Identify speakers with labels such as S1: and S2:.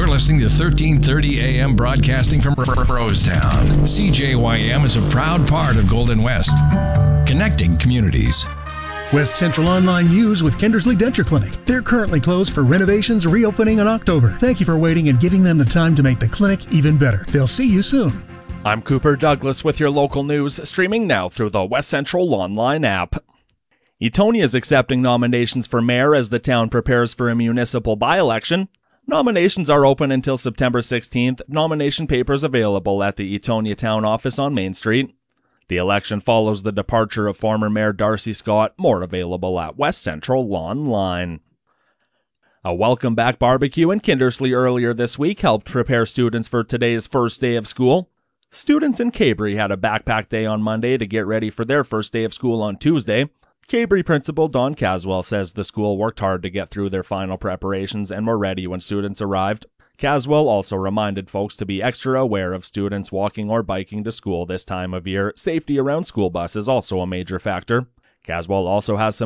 S1: You're listening to 1330 AM broadcasting from Rosetown. CJYM is a proud part of Golden West, connecting communities.
S2: West Central Online News with Kindersley Denture Clinic. They're currently closed for renovations, reopening in October. Thank you for waiting and giving them the time to make the clinic even better. They'll see you soon.
S3: I'm Cooper Douglas with your local news, streaming now through the West Central Online app. Etonia is accepting nominations for mayor as the town prepares for a municipal by-election. Nominations are open until September 16th. Nomination papers available at the Etonia Town Office on Main Street. The election follows the departure of former Mayor Darcy Scott. More available at West Central Online. A welcome back barbecue in Kindersley earlier this week helped prepare students for today's first day of school. Students in Cabri had a backpack day on Monday to get ready for their first day of school on Tuesday. Cabri Principal Don Caswell says the school worked hard to get through their final preparations and were ready when students arrived. Caswell also reminded folks to be extra aware of students walking or biking to school this time of year. Safety around school bus is also a major factor. Caswell also has some